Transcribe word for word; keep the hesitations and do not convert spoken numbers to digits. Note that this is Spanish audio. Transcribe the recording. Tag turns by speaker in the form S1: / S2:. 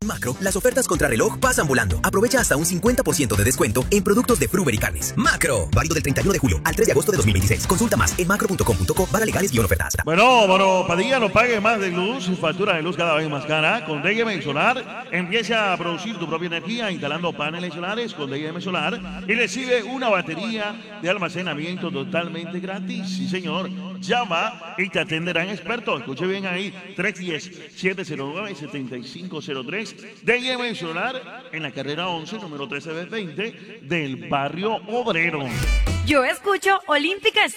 S1: Macro, las ofertas contra reloj pasan volando. Aprovecha hasta un cincuenta por ciento de descuento en productos de Fruver y Carnes. Macro, válido del treinta y uno de julio al tres de agosto de dos mil veintiséis. Consulta más en macro punto com punto co barra legales guión ofertas.
S2: Bueno, bueno, Padilla, no pague más de luz, su factura de luz cada vez más cara. Con D M Solar, empieza a producir tu propia energía instalando paneles solares con D M Solar y recibe una batería de almacenamiento totalmente gratis. Sí, señor. Llama y te atenderán expertos. Escuche bien ahí, tres uno cero, siete cero nueve, siete cinco cero tres. D M Solar en la carrera once, número trece veinte del barrio Obrero.
S3: Yo escucho Olímpica Estéreo.